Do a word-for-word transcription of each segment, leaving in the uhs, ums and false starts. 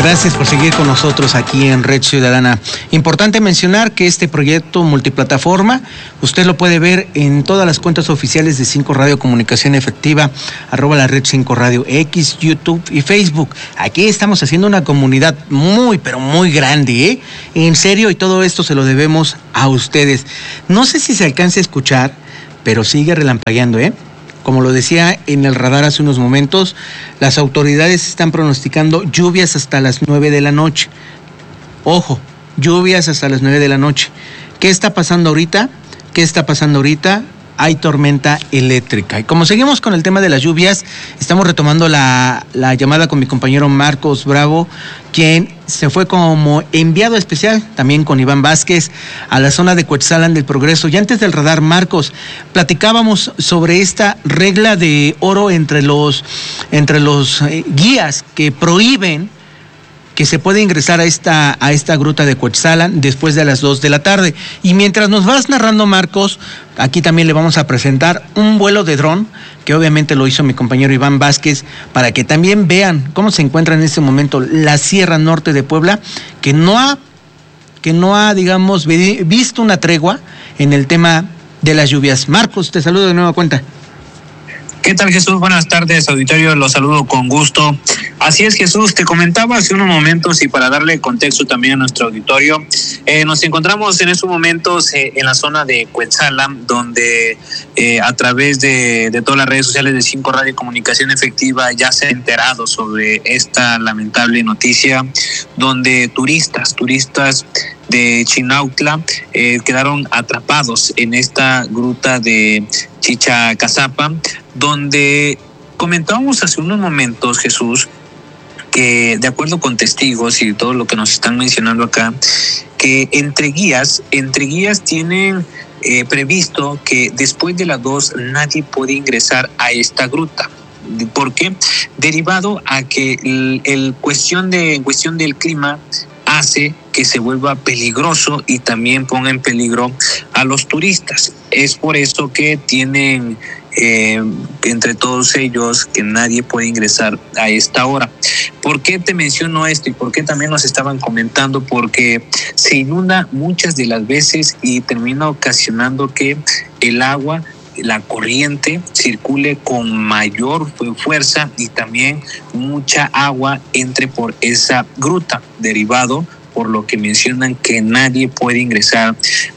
Gracias por seguir con nosotros aquí en Red Ciudadana. Importante mencionar que este proyecto multiplataforma, usted lo puede ver en todas las cuentas oficiales de cinco Radio Comunicación Efectiva, arroba la red cinco Radio X, YouTube y Facebook. Aquí estamos haciendo una comunidad muy, pero muy grande, ¿eh? En serio, y todo esto se lo debemos a ustedes. No sé si se alcance a escuchar, pero sigue relampagueando, ¿eh? Como lo decía en el radar hace unos momentos, las autoridades están pronosticando lluvias hasta las nueve de la noche. Ojo, lluvias hasta las nueve de la noche. ¿Qué está pasando ahorita? ¿Qué está pasando ahorita? Hay tormenta eléctrica. Y como seguimos con el tema de las lluvias, estamos retomando la, la llamada con mi compañero Marcos Bravo, quien se fue como enviado especial, también con Iván Vázquez, a la zona de Cuetzalan del Progreso. Y antes del radar, Marcos, platicábamos sobre esta regla de oro entre los, entre los eh, guías que prohíben que se puede ingresar a esta, a esta gruta de Cuetzalan después de las dos de la tarde. Y mientras nos vas narrando, Marcos, aquí también le vamos a presentar un vuelo de dron, que obviamente lo hizo mi compañero Iván Vázquez, para que también vean cómo se encuentra en este momento la Sierra Norte de Puebla, que no ha, que no ha, digamos, visto una tregua en el tema de las lluvias. Marcos, te saludo de nueva cuenta. ¿Qué tal, Jesús? Buenas tardes, auditorio, los saludo con gusto. Así es, Jesús, te comentaba hace unos momentos, y para darle contexto también a nuestro auditorio, eh, nos encontramos en estos momentos eh, en la zona de Cuetzalan, donde eh, a través de, de todas las redes sociales de cinco Radio Comunicación Efectiva ya se ha enterado sobre esta lamentable noticia, donde turistas, turistas de Chinautla eh, quedaron atrapados en esta gruta de Chichacazapa, donde comentábamos hace unos momentos, Jesús, que de acuerdo con testigos y todo lo que nos están mencionando acá, que entre guías, entre guías tienen eh, previsto que después de las dos nadie puede ingresar a esta gruta. ¿Por qué? Derivado a que el, el cuestión de, en cuestión del clima hace que se vuelva peligroso y también ponga en peligro a los turistas. Es por eso que tienen eh, entre todos ellos que nadie puede ingresar a esta hora. ¿Por qué te menciono esto y por qué también nos estaban comentando? Porque se inunda muchas de las veces y termina ocasionando que el agua, la corriente, circule con mayor fuerza y también mucha agua entre por esa gruta, derivado por lo que mencionan que nadie puede ingresar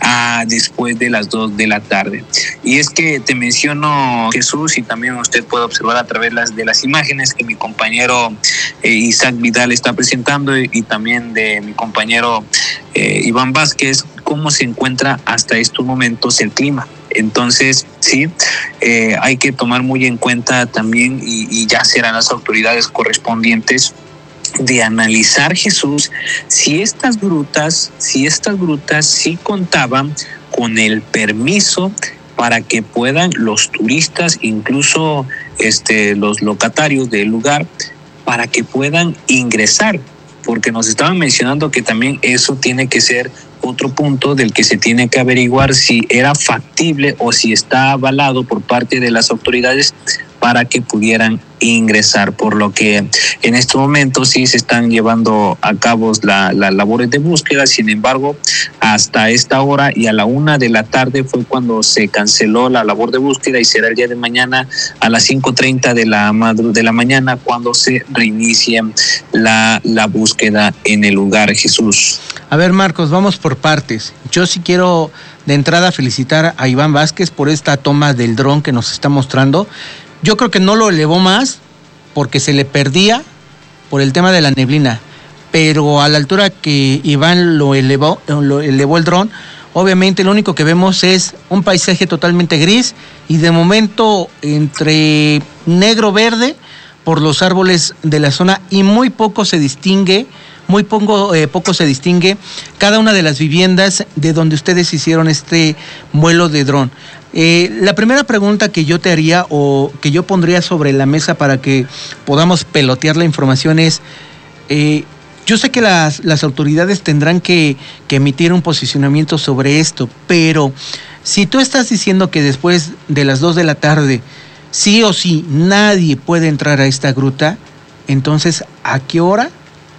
a después de las dos de la tarde. Y es que te menciono, Jesús, y también usted puede observar a través de las imágenes que mi compañero eh, Isaac Vidal está presentando y, y también de mi compañero eh, Iván Vázquez, cómo se encuentra hasta estos momentos el clima. Entonces, sí, eh, hay que tomar muy en cuenta también, y, y ya serán las autoridades correspondientes, de analizar, Jesús, si estas grutas, si estas grutas sí contaban con el permiso para que puedan los turistas, incluso este, los locatarios del lugar, para que puedan ingresar, porque nos estaban mencionando que también eso tiene que ser otro punto del que se tiene que averiguar si era factible o si está avalado por parte de las autoridades para que pudieran ingresar, por lo que en este momento sí se están llevando a cabo las la labores de búsqueda. Sin embargo, hasta esta hora y a la una de la tarde fue cuando se canceló la labor de búsqueda, y será el día de mañana a las cinco treinta de la de la mañana cuando se reinicie la, la búsqueda en el lugar, Jesús. A ver, Marcos, vamos por partes. Yo sí quiero de entrada felicitar a Iván Vázquez por esta toma del dron que nos está mostrando. Yo creo que no lo elevó más porque se le perdía por el tema de la neblina, pero a la altura que Iván lo elevó, lo elevó el dron, obviamente lo único que vemos es un paisaje totalmente gris y de momento entre negro-verde por los árboles de la zona, y muy poco se distingue, muy poco, eh, poco se distingue cada una de las viviendas de donde ustedes hicieron este vuelo de dron. Eh, la primera pregunta que yo te haría o que yo pondría sobre la mesa para que podamos pelotear la información es, eh, yo sé que las, las autoridades tendrán que, que emitir un posicionamiento sobre esto, pero si tú estás diciendo que después de las dos de la tarde sí o sí nadie puede entrar a esta gruta, entonces ¿a qué hora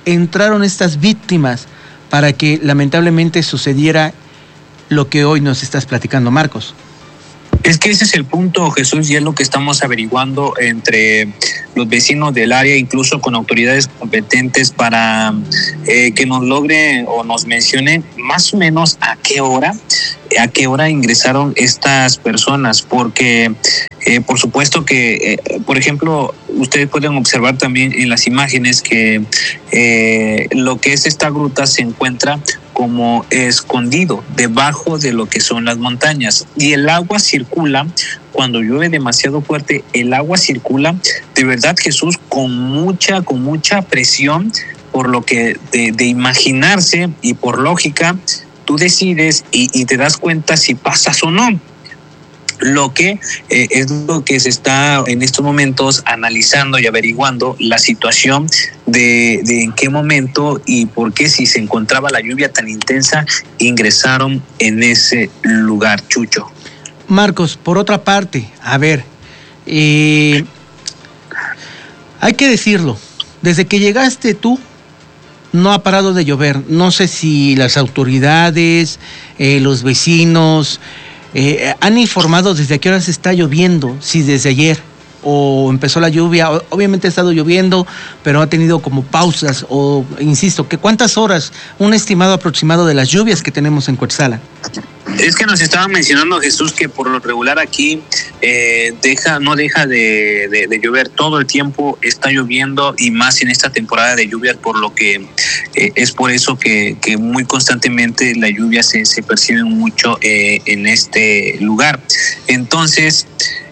entraron estas víctimas para que lamentablemente sucediera lo que hoy nos estás platicando, Marcos? Es que ese es el punto, Jesús, y es lo que estamos averiguando entre los vecinos del área, incluso con autoridades competentes, para eh, que nos logre o nos mencione más o menos a qué hora, a qué hora ingresaron estas personas, porque eh, por supuesto que, eh, por ejemplo, ustedes pueden observar también en las imágenes que eh, lo que es esta gruta se encuentra como escondido debajo de lo que son las montañas, y el agua circula. Cuando llueve demasiado fuerte, el agua circula de verdad, Jesús, con mucha, con mucha presión, por lo que de, de imaginarse y por lógica, tú decides y, y te das cuenta si pasas o no. Lo que eh, es lo que se está en estos momentos analizando y averiguando la situación de, de en qué momento y por qué, si se encontraba la lluvia tan intensa, ingresaron en ese lugar, Chucho. Marcos, por otra parte, a ver, eh, hay que decirlo, desde que llegaste tú, no ha parado de llover. No sé si las autoridades, eh, los vecinos, eh, han informado desde a qué hora se está lloviendo, si desde ayer o empezó la lluvia. Obviamente ha estado lloviendo, pero ha tenido como pausas, o insisto, que cuántas horas, un estimado aproximado de las lluvias que tenemos en Cuetzalan. Es que nos estaban mencionando, Jesús, que por lo regular aquí eh, deja, no deja de, de, de llover todo el tiempo, está lloviendo, y más en esta temporada de lluvias, por lo que eh, es por eso que, que muy constantemente la lluvia se, se percibe mucho eh, en este lugar. Entonces,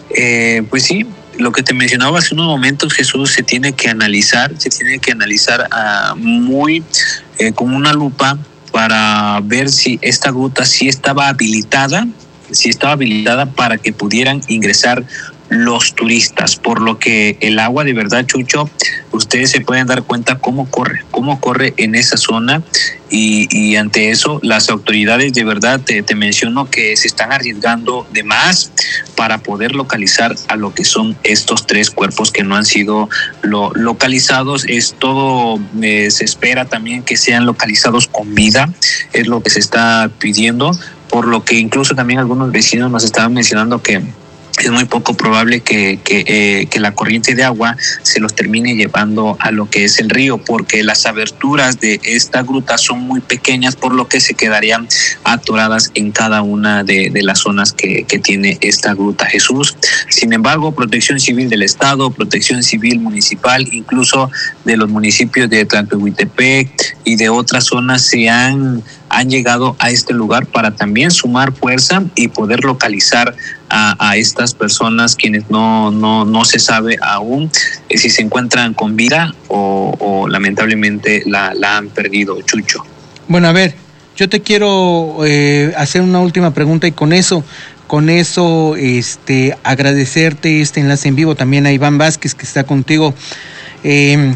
eh, pues sí, lo que te mencionaba hace unos momentos, Jesús, se tiene que analizar, se tiene que analizar uh, muy eh, con una lupa, para ver si esta gruta sí estaba habilitada, si estaba habilitada para que pudieran ingresar los turistas, por lo que el agua, de verdad, Chucho, ustedes se pueden dar cuenta cómo corre, cómo corre en esa zona, y, y ante eso las autoridades, de verdad, te, te menciono que se están arriesgando de más para poder localizar a lo que son estos tres cuerpos que no han sido lo, localizados. Es todo, eh, se espera también que sean localizados con vida, es lo que se está pidiendo, por lo que incluso también algunos vecinos nos estaban mencionando que es muy poco probable que, que, eh, que la corriente de agua se los termine llevando a lo que es el río, porque las aberturas de esta gruta son muy pequeñas, por lo que se quedarían atoradas en cada una de, de las zonas que, que tiene esta gruta, Jesús. Sin embargo, Protección Civil del Estado, Protección Civil Municipal, incluso de los municipios de Tlaltehuitepec y de otras zonas, se han han llegado a este lugar para también sumar fuerza y poder localizar a, a estas personas, quienes no, no, no se sabe aún eh, si se encuentran con vida o, o lamentablemente la, la han perdido, Chucho. Bueno, a ver, yo te quiero eh, hacer una última pregunta, y con eso, con eso este, agradecerte este enlace en vivo también a Iván Vázquez, que está contigo. Eh,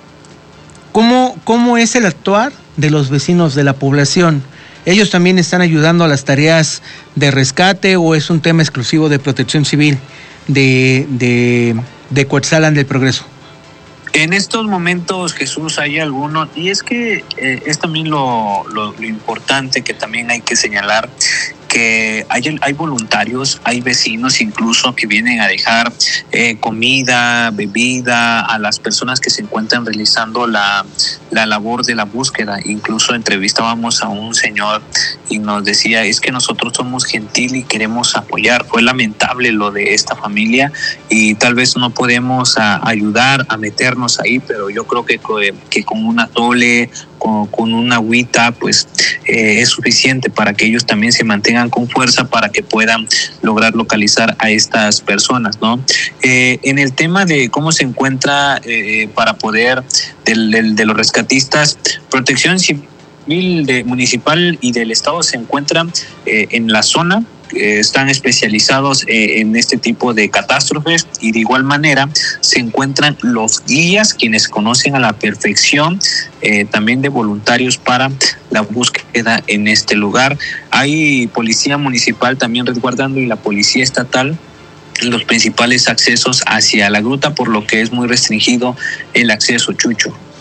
¿cómo, ¿Cómo es el actuar de los vecinos de la población? ¿Ellos también están ayudando a las tareas de rescate, o es un tema exclusivo de Protección Civil de, de, de Cuetzalan del Progreso? En estos momentos, Jesús, hay algunos, y es que eh, es también lo, lo, lo importante que también hay que señalar, que hay, hay voluntarios, hay vecinos incluso que vienen a dejar eh, comida, bebida a las personas que se encuentran realizando la, la labor de la búsqueda. Incluso entrevistábamos a un señor y nos decía, es que nosotros somos gentil y queremos apoyar. Fue lamentable lo de esta familia, y tal vez no podemos a, ayudar a meternos ahí, pero yo creo que, que con una tole, con, con una agüita, pues eh, es suficiente para que ellos también se mantengan con fuerza, para que puedan lograr localizar a estas personas, ¿no? Eh, en el tema de cómo se encuentra eh, para poder del, del, de los rescatistas, Protección Civil de, municipal y del Estado se encuentran eh, en la zona. Eh, están especializados eh, en este tipo de catástrofes, y de igual manera se encuentran los guías, quienes conocen a la perfección eh, también de voluntarios para la búsqueda en este lugar. Hay policía municipal también resguardando, y la policía estatal en los principales accesos hacia la gruta, por lo que es muy restringido el acceso, Chucho.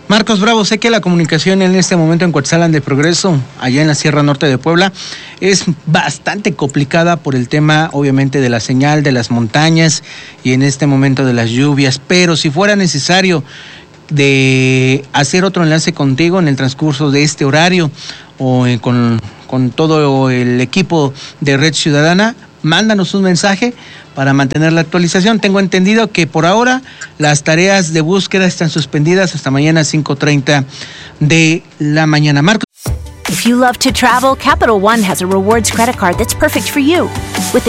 Marcos Bravo, sé que la comunicación en este momento en Cuetzalan de Progreso, allá en la Sierra Norte de Puebla, es bastante complicada por el tema, obviamente, de la señal, de las montañas y en este momento de las lluvias, pero si fuera necesario de hacer otro enlace contigo en el transcurso de este horario o eh, con, con todo el equipo de Red Ciudadana, mándanos un mensaje para mantener la actualización. Tengo entendido que por ahora las tareas de búsqueda están suspendidas hasta mañana cinco treinta de la mañana. Marcos. If you love to travel, Capital One has a rewards credit card that's perfect for you. With